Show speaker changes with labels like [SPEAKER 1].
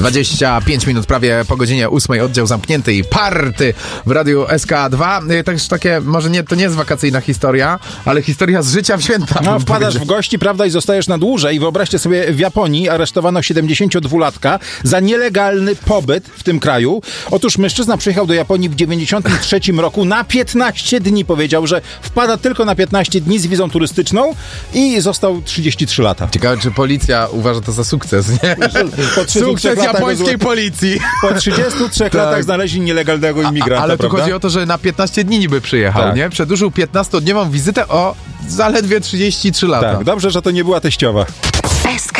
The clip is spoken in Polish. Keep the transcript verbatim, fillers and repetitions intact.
[SPEAKER 1] dwadzieścia pięć minut prawie po godzinie ósmej, oddział zamknięty i party w Radiu S K dwa. Też takie, może nie, to nie jest wakacyjna historia, ale historia z życia w święta.
[SPEAKER 2] No, wpadasz w gości, prawda, i zostajesz na dłużej. Wyobraźcie sobie, w Japonii aresztowano siedemdziesięciodwulatka za nielegalny pobyt w tym kraju. Otóż mężczyzna przyjechał do Japonii w dziewięćdziesiątym trzecim roku na piętnaście dni. Powiedział, że wpada tylko na piętnaście dni z wizą turystyczną i został trzydzieści trzy lata.
[SPEAKER 1] Ciekawe, czy policja uważa to za sukces, nie?
[SPEAKER 2] Po
[SPEAKER 1] Sukces japońskiej policji.
[SPEAKER 2] Po trzydziestu trzech
[SPEAKER 1] Tak.
[SPEAKER 2] latach znaleźli nielegalnego imigranta,
[SPEAKER 1] A, ale tu
[SPEAKER 2] prawda?
[SPEAKER 1] chodzi o to, że na piętnaście dni niby przyjechał,
[SPEAKER 2] Tak.
[SPEAKER 1] nie? Przedłużył piętnastodniową wizytę o zaledwie trzydzieści trzy lata.
[SPEAKER 2] Tak, dobrze, że to nie była teściowa.
[SPEAKER 3] S K